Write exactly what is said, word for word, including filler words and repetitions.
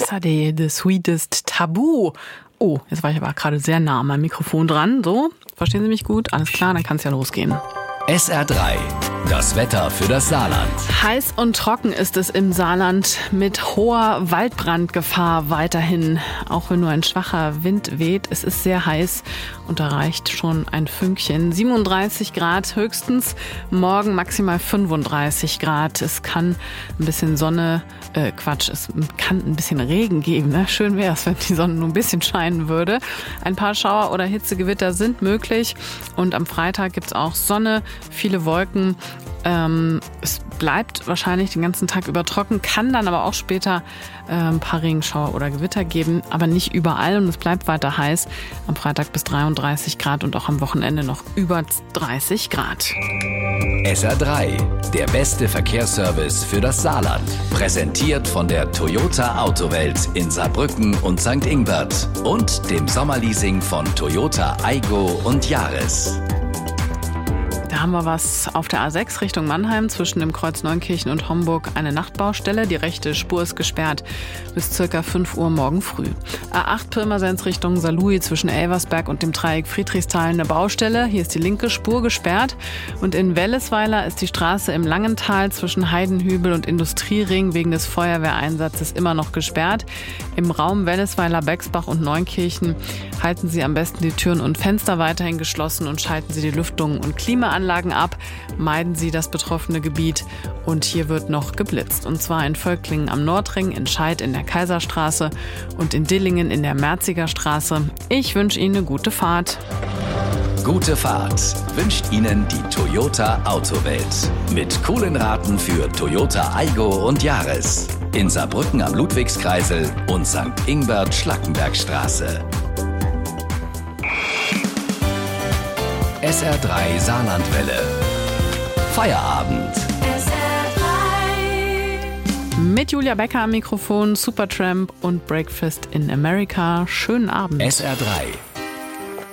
S A D, The Sweetest Tabu. Oh, jetzt war ich aber gerade sehr nah am Mikrofon dran. So, verstehen Sie mich gut? Alles klar, dann kann es ja losgehen. S R drei, das Wetter für das Saarland. Heiß und trocken ist es im Saarland mit hoher Waldbrandgefahr weiterhin. Auch wenn nur ein schwacher Wind weht, es ist sehr heiß und da reicht schon ein Fünkchen. siebenunddreißig Grad höchstens, morgen maximal fünfunddreißig Grad. Es kann ein bisschen Sonne, äh Quatsch, es kann ein bisschen Regen geben. Ne? Schön wäre es, wenn die Sonne nur ein bisschen scheinen würde. Ein paar Schauer oder Hitzegewitter sind möglich und am Freitag gibt es auch Sonne, viele Wolken. Ähm, es bleibt wahrscheinlich den ganzen Tag über trocken, kann dann aber auch später äh, ein paar Regenschauer oder Gewitter geben, aber nicht überall und es bleibt weiter heiß. Am Freitag bis dreiunddreißig Grad und auch am Wochenende noch über dreißig Grad. S R drei, der beste Verkehrsservice für das Saarland. Präsentiert von der Toyota Autowelt in Saarbrücken und Sankt Ingbert und dem Sommerleasing von Toyota Aygo und Yaris. Da haben wir was auf der A sechs Richtung Mannheim zwischen dem Kreuz Neunkirchen und Homburg, eine Nachtbaustelle. Die rechte Spur ist gesperrt bis circa fünf Uhr morgen früh. A acht Pirmasens Richtung Saarlouis zwischen Elversberg und dem Dreieck Friedrichsthal eine Baustelle. Hier ist die linke Spur gesperrt. Und in Wellesweiler ist die Straße im Langental zwischen Heidenhübel und Industriering wegen des Feuerwehreinsatzes immer noch gesperrt. Im Raum Wellesweiler, Bexbach und Neunkirchen halten Sie am besten die Türen und Fenster weiterhin geschlossen und schalten Sie die Lüftungen und Klimaanlagen ab, meiden Sie das betroffene Gebiet und hier wird noch geblitzt. Und zwar in Völklingen am Nordring, in Scheid in der Kaiserstraße und in Dillingen in der Merziger Straße. Ich wünsche Ihnen eine gute Fahrt. Gute Fahrt wünscht Ihnen die Toyota Autowelt. Mit coolen Raten für Toyota Aygo und Yaris. In Saarbrücken am Ludwigskreisel und Sankt Ingbert Schlackenbergstraße. S R drei Saarlandwelle. Feierabend. S R drei. Mit Julia Becker am Mikrofon, Supertramp und Breakfast in America. Schönen Abend. S R drei.